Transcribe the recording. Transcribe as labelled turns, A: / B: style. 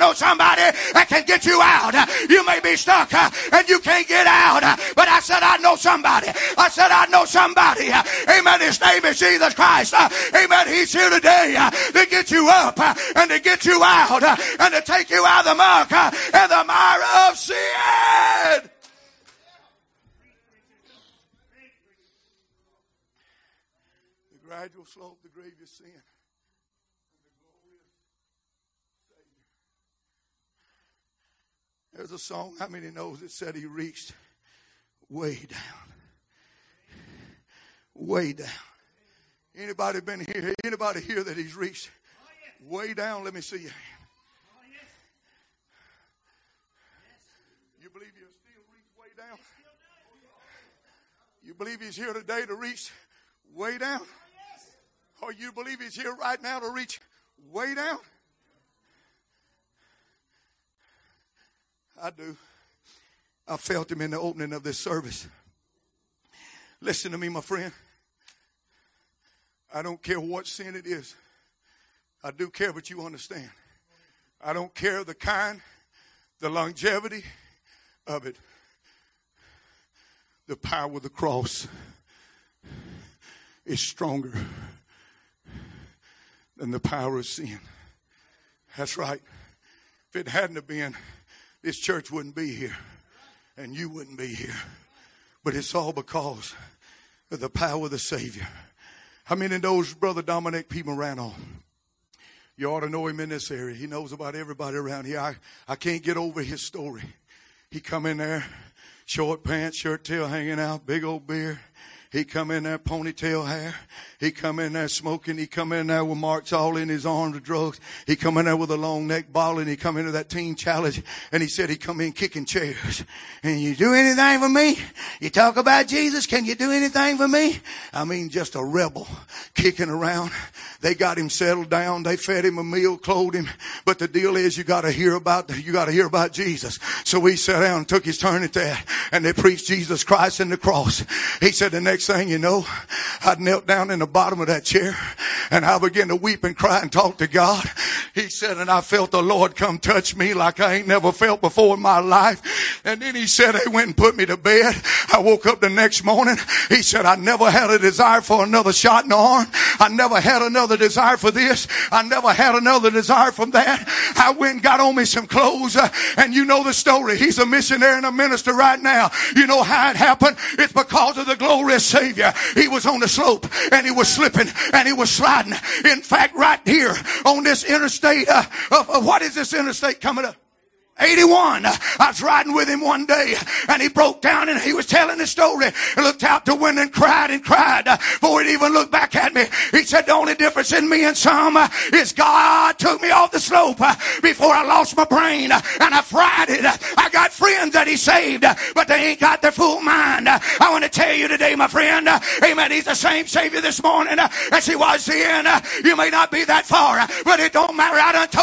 A: know somebody that can get you out. You may be stuck and you can't get out, but I said I know somebody. I said I know somebody. Amen. His name is Jesus Christ. Amen. He's here today to get you up and to get you out and to take you out of the muck and the mire of sin. The gradual slope, the grievous sin. There's a song, how many knows it said he reached way down. Way down. Anybody been here? Anybody here that he's reached way down? Let me see your hand. You believe he'll still reach way down? You believe he's here today to reach way down? Or you believe he's here right now to reach way down? I do. I felt him in the opening of this service. Listen to me, my friend. I don't care what sin it is. I do care, but you understand. I don't care the kind, the longevity of it. The power of the cross is stronger than the power of sin. That's right. If it hadn't have been, this church wouldn't be here and you wouldn't be here. But it's all because of the power of the Savior. How many of those Brother Dominic people ran on? You ought to know him in this area. He knows about everybody around here. I can't get over his story. He come in there, short pants, shirt tail hanging out, big old beard. He come in there, ponytail hair. He come in there smoking. He come in there with marks all in his arms of drugs. He come in there with a long neck bottle, and he come into that teen challenge, and he said he come in kicking chairs. And you do anything for me? You talk about Jesus, can you do anything for me? I mean, just a rebel kicking around. They got him settled down. They fed him a meal, clothed him. But the deal is you got to hear about Jesus. So he sat down and took his turn at that, and they preached Jesus Christ and the cross. He said the next thing you know, I knelt down in the bottom of that chair and I began to weep and cry and talk to God. He said, and I felt the Lord come touch me like I ain't never felt before in my life. And then he said, they went and put me to bed. I woke up the next morning. He said, I never had a desire for another shot in the arm. I never had another desire for this. I never had another desire from that. I went and got on me some clothes, and you know the story. He's a missionary and a minister right now. You know how it happened? It's because of the glorious Savior. He was on the slope and he was slipping and he was sliding. In fact, right here on this interstate, what is this interstate coming up? 81. I was riding with him one day and he broke down and he was telling the story and looked out the window and cried before he even looked back at me. He said the only difference in me and some is God took me off the slope before I lost my brain and I fried it. I got friends that he saved, but they ain't got their full mind. I want to tell you today, my friend, amen, he's the same Savior this morning as he was then. You may not be that far, but it don't matter. I done told